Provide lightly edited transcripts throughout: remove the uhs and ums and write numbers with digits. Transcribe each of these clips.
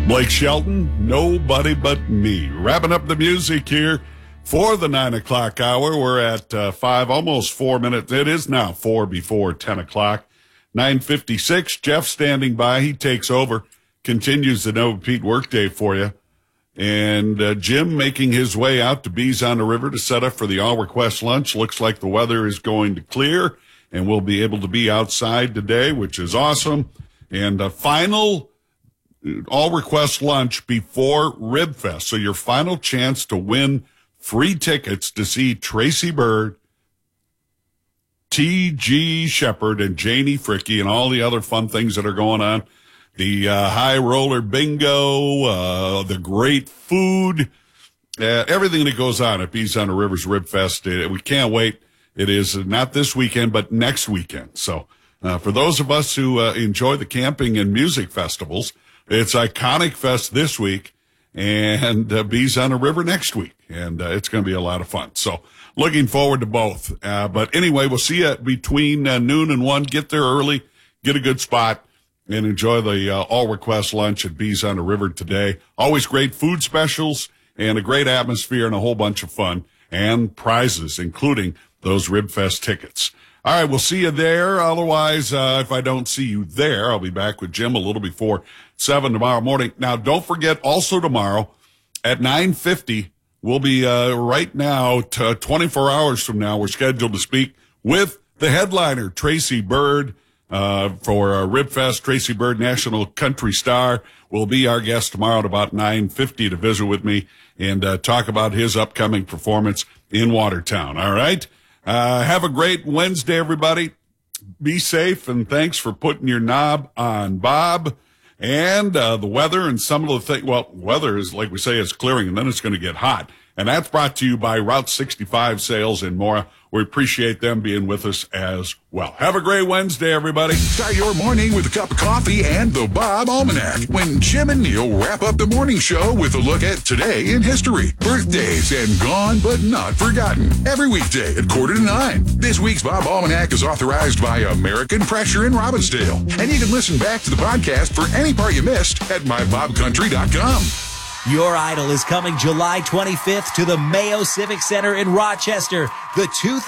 Blake Shelton, Nobody But Me. Wrapping up the music here for the 9 o'clock hour. We're at 5, almost 4 minutes. It is now 4 before 10 o'clock. 9:56. Jeff standing by. He takes over. Continues the No Pete workday for you. And Jim making his way out to Bees on the River to set up for the All Request Lunch. Looks like the weather is going to clear, and we'll be able to be outside today, which is awesome. And final All Request Lunch before Ribfest. So your final chance to win free tickets to see Tracy Byrd, T.G. Shepard, and Janie Fricke, and all the other fun things that are going on. The high roller bingo, the great food, everything that goes on at Bees on the River's Ribfest. We can't wait. It is not this weekend, but next weekend. So for those of us who enjoy the camping and music festivals, it's Iconic Fest this week and Bees on the River next week. And it's going to be a lot of fun. So looking forward to both. But anyway, we'll see you between noon and 1. Get there early, get a good spot, and enjoy the All Request Lunch at Bees on the River today. Always great food specials and a great atmosphere and a whole bunch of fun and prizes, including those Ribfest tickets. All right, we'll see you there. Otherwise, if I don't see you there, I'll be back with Jim a little before 7 tomorrow morning. Now, don't forget, also tomorrow at 9:50, we'll be right now, 24 hours from now, we're scheduled to speak with the headliner, Tracy Byrd, for Ribfest. Tracy Byrd, National Country Star, will be our guest tomorrow at about 9:50 to visit with me and talk about his upcoming performance in Watertown. All right? Have a great Wednesday, everybody. Be safe, and thanks for putting your knob on Bob. And the weather and some of the things, well, weather is, like we say, it's clearing, and then it's going to get hot. And that's brought to you by Route 65 Sales in Mora. We appreciate them being with us as well. Have a great Wednesday, everybody. Start your morning with a cup of coffee and the Bob Almanac when Jim and Neil wrap up the morning show with a look at today in history, birthdays, and gone but not forgotten. Every weekday at 8:45. This week's Bob Almanac is authorized by American Pressure in Robbinsdale. And you can listen back to the podcast for any part you missed at mybobcountry.com. Your Idol is coming July 25th to the Mayo Civic Center in Rochester. The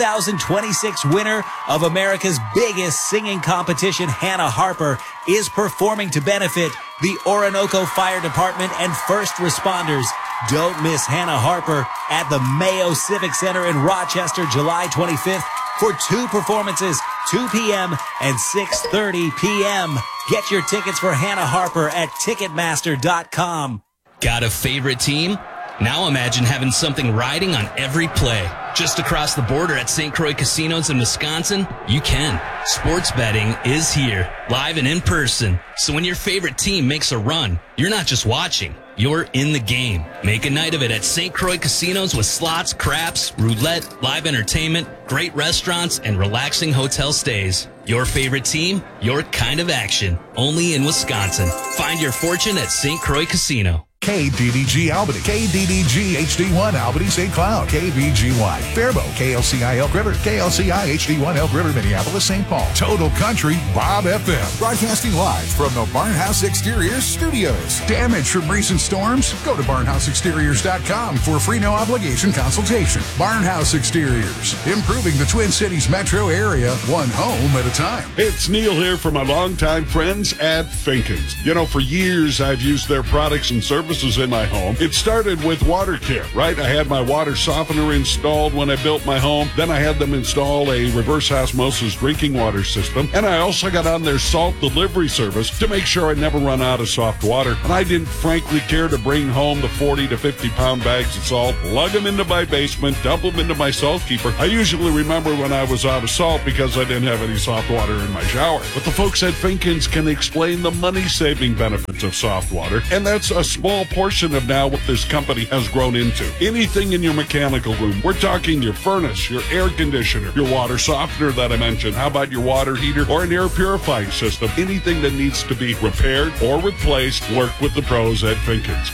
2026 winner of America's biggest singing competition, Hannah Harper, is performing to benefit the Orinoco Fire Department and first responders. Don't miss Hannah Harper at the Mayo Civic Center in Rochester, July 25th for 2 performances, 2 p.m. and 6:30 p.m. Get your tickets for Hannah Harper at Ticketmaster.com. Got a favorite team? Now imagine having something riding on every play. Just across the border at St. Croix Casinos in Wisconsin, you can. Sports betting is here, live and in person. So when your favorite team makes a run, you're not just watching, you're in the game. Make a night of it at St. Croix Casinos with slots, craps, roulette, live entertainment, great restaurants, and relaxing hotel stays. Your favorite team, your kind of action. Only in Wisconsin. Find your fortune at St. Croix Casino. KDDG Albany, KDDG HD1 Albany St. Cloud, KBGY Faribault, KLCI Elk River, KLCI HD1 Elk River Minneapolis St. Paul, Total Country Bob FM, broadcasting live from the Barnhouse Exteriors studios. Damage from recent storms? Go to barnhouseexteriors.com for a free no obligation consultation. Barnhouse Exteriors, improving the Twin Cities metro area, one home at a time. It's Neil here from my longtime friends at Finkins. You know, for years I've used their products and services in my home. It started with water care, right? I had my water softener installed when I built my home. Then I had them install a reverse osmosis drinking water system. And I also got on their salt delivery service to make sure I never run out of soft water. And I didn't frankly care to bring home the 40 to 50 pound bags of salt, lug them into my basement, dump them into my salt keeper. I usually remember when I was out of salt because I didn't have any soft water in my shower. But the folks at Finkins can explain the money-saving benefits of soft water. And that's a small portion of now what this company has grown into. Anything in your mechanical room. We're talking your furnace, your air conditioner, your water softener that I mentioned. How about your water heater or an air purifying system? Anything that needs to be repaired or replaced, work with the pros at Finkins.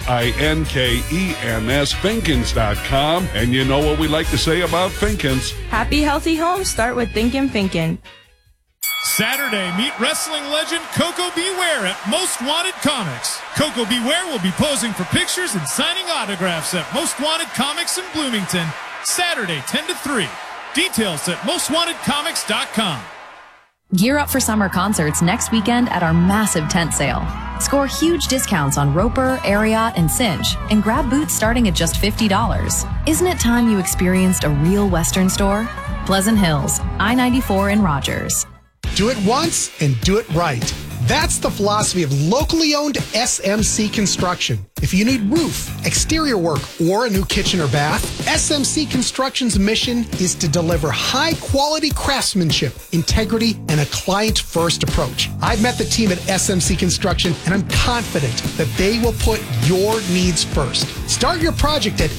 Finkens, Finkins.com. And you know what we like to say about Finkins. Happy, healthy homes start with thinking Finkin. Saturday, meet wrestling legend Coco Beware at Most Wanted Comics. Coco Beware will be posing for pictures and signing autographs at Most Wanted Comics in Bloomington. Saturday, 10 to 3. Details at mostwantedcomics.com. Gear up for summer concerts next weekend at our massive tent sale. Score huge discounts on Roper, Ariat, and Cinch, and grab boots starting at just $50. Isn't it time you experienced a real Western store? Pleasant Hills, I-94 in Rogers. Do it once and do it right. That's the philosophy of locally owned SMC Construction. If you need roof, exterior work, or a new kitchen or bath, SMC Construction's mission is to deliver high-quality craftsmanship, integrity, and a client-first approach. I've met the team at SMC Construction, and I'm confident that they will put your needs first. Start your project at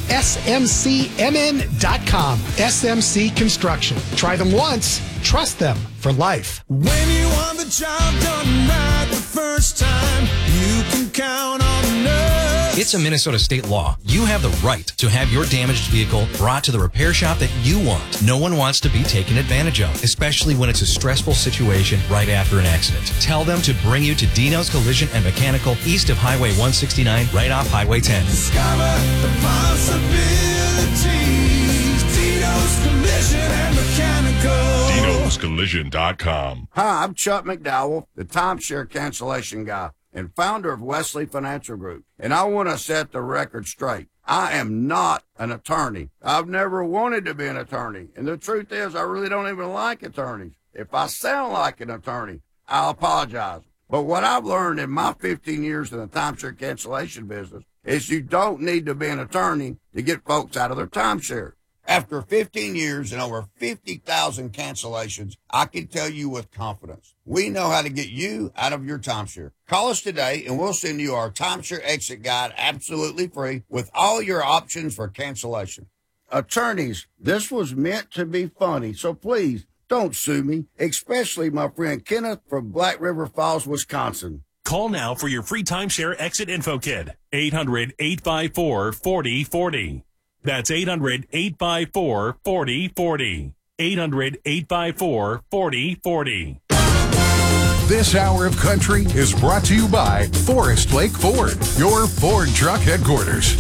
smcmn.com. SMC Construction. Try them once, trust them for life. When you want the job done right the first time, you can count on us. It's a Minnesota state law. You have the right to have your damaged vehicle brought to the repair shop that you want. No one wants to be taken advantage of, especially when it's a stressful situation right after an accident. Tell them to bring you to Dino's Collision and Mechanical east of Highway 169, right off Highway 10. Discover the possibilities. Dino's Collision and Mechanical. Dino'sCollision.com. Hi, I'm Chuck McDowell, the timeshare cancellation guy and founder of Wesley Financial Group. And I want to set the record straight. I am not an attorney. I've never wanted to be an attorney. And the truth is, I really don't even like attorneys. If I sound like an attorney, I'll apologize. But what I've learned in my 15 years in the timeshare cancellation business is you don't need to be an attorney to get folks out of their timeshare. After 15 years and over 50,000 cancellations, I can tell you with confidence, we know how to get you out of your timeshare. Call us today and we'll send you our timeshare exit guide absolutely free with all your options for cancellation. Attorneys, this was meant to be funny, so please don't sue me, especially my friend Kenneth from Black River Falls, Wisconsin. Call now for your free timeshare exit info kit. 800-854-4040. That's 800-854-4040. 800-854-4040. This hour of country is brought to you by Forest Lake Ford, your Ford truck headquarters.